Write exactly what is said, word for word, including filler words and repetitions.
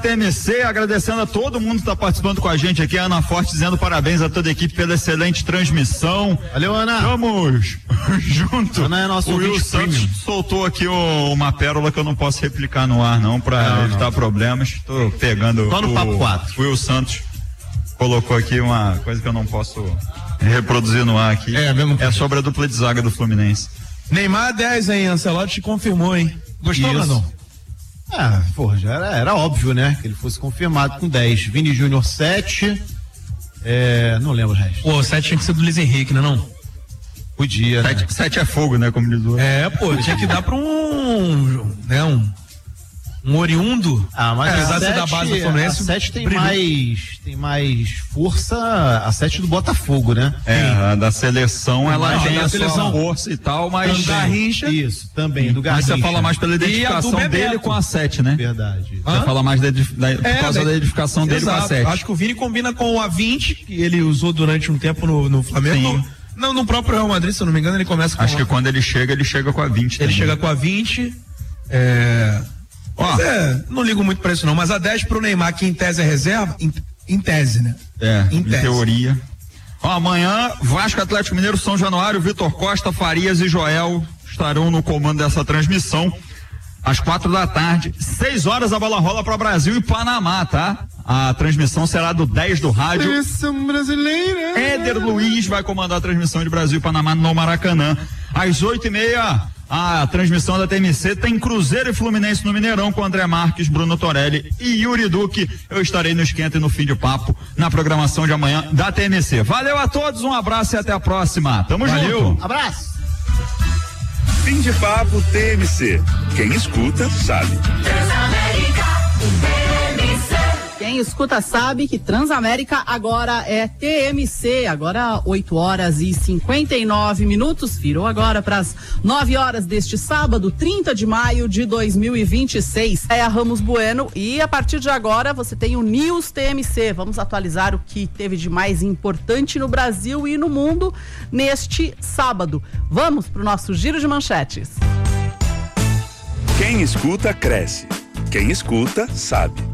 T M C, agradecendo a todo mundo que está participando com a gente aqui, a Ana Forte dizendo parabéns a toda a equipe pela excelente transmissão. Valeu, Ana. Vamos junto. Ana é nosso o Will ouvinte Santos soltou aqui o, uma pérola que eu não posso replicar no ar não, para Não, evitar não. problemas. Tô pegando Só no o, papo quatro. o Will Santos colocou aqui uma coisa que eu não posso reproduzir no ar aqui. É, mesmo. É sobre a dupla de zaga do Fluminense. Neymar dez, hein? Ancelotti confirmou, hein? Gostou, Isso. Brandão? Ah, pô, já era, era óbvio, né? Que ele fosse confirmado com dez. Vini Júnior sete. É, não lembro o resto. Pô, sete tinha que ser do Luiz Henrique, não é não? Podia. Né? Sete, sete é fogo, né? Como diz o... É, pô, tinha que dar pra um, né, um, um oriundo. Ah, mas apesar a de ser da sete, base do Fluminense. a sete tem brilhou. mais, tem mais força, a sete do Botafogo, né? É, a da seleção ela Não, tem da a seleção. sua força e tal, mas Tem o Garrincha. Isso, também, do mas Garrincha. você fala mais pela E a do identificação Bebeto. dele com a sete, né? Verdade. Você fala mais da, da, por É, causa daí- da identificação dele Exato. com a sete. Acho que o Vini combina com o A vinte, que ele usou durante um tempo no, no Flamengo. Sim. Não, no próprio Real Madrid, se eu não me engano, ele começa com Acho que a, quando ele chega, ele chega com a vinte ele também. chega com a vinte. É, Ó, mas é, não ligo muito pra isso não, mas a dez pro Neymar, que em tese é reserva, em, em tese, né? é, em em tese. teoria. Ó, amanhã, Vasco, Atlético Mineiro, São Januário, Vitor Costa, Farias e Joel estarão no comando dessa transmissão. Às quatro da tarde, seis horas a bola rola para Brasil e Panamá, tá? A transmissão será do dez do rádio. Seleção brasileira. Éder Luiz vai comandar a transmissão de Brasil e Panamá no Maracanã. Às oito e meia, a transmissão da T M C tem Cruzeiro e Fluminense no Mineirão com André Marques, Bruno Torelli e Yuri Duque. Eu estarei no Esquenta e no Fim de Papo na programação de amanhã da T M C. Valeu a todos, um abraço e até a próxima. Tamo Valeu. junto. Abraço. Fim de Papo T M C. Quem escuta, sabe. Quem escuta sabe que Transamérica agora é T M C, agora oito horas e cinquenta e nove minutos, virou agora para as nove horas deste sábado, trinta de maio de dois mil e vinte e seis. É a Ramos Bueno e a partir de agora você tem o News T M C. Vamos atualizar o que teve de mais importante no Brasil e no mundo neste sábado. Vamos para o nosso giro de manchetes. Quem escuta, cresce. Quem escuta, sabe.